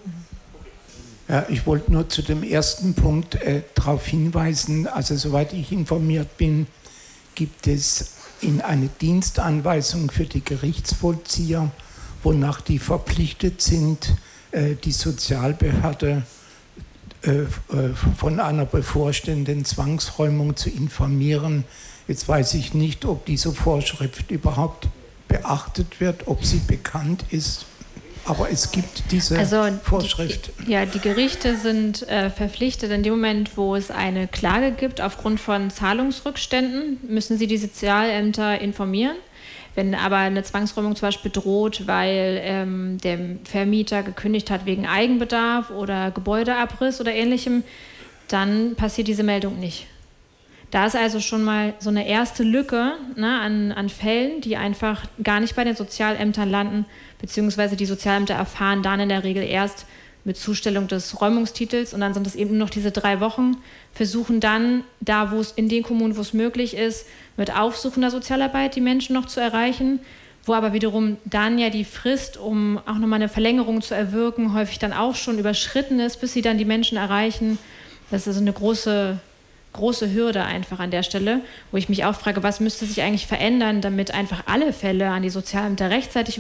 Ja, ich wollte nur zu dem ersten Punkt darauf hinweisen, also soweit ich informiert bin, gibt es eine Dienstanweisung für die Gerichtsvollzieher, wonach die verpflichtet sind, die Sozialbehörde von einer bevorstehenden Zwangsräumung zu informieren. Jetzt weiß ich nicht, ob diese Vorschrift überhaupt beachtet wird, ob sie bekannt ist. Aber es gibt diese Vorschrift. Die Gerichte sind verpflichtet, in dem Moment, wo es eine Klage gibt aufgrund von Zahlungsrückständen, müssen sie die Sozialämter informieren. Wenn aber eine Zwangsräumung zum Beispiel droht, weil der Vermieter gekündigt hat wegen Eigenbedarf oder Gebäudeabriss oder Ähnlichem, dann passiert diese Meldung nicht. Da ist also schon mal so eine erste Lücke, ne, an Fällen, die einfach gar nicht bei den Sozialämtern landen, beziehungsweise die Sozialämter erfahren dann in der Regel erst mit Zustellung des Räumungstitels und dann sind es eben nur noch diese 3 Wochen, versuchen dann da, wo es in den Kommunen, wo es möglich ist, mit aufsuchender Sozialarbeit die Menschen noch zu erreichen, wo aber wiederum dann ja die Frist, um auch nochmal eine Verlängerung zu erwirken, häufig dann auch schon überschritten ist, bis sie dann die Menschen erreichen. Das ist eine große Hürde einfach an der Stelle, wo ich mich auch frage, was müsste sich eigentlich verändern, damit einfach alle Fälle an die Sozialämter rechtzeitig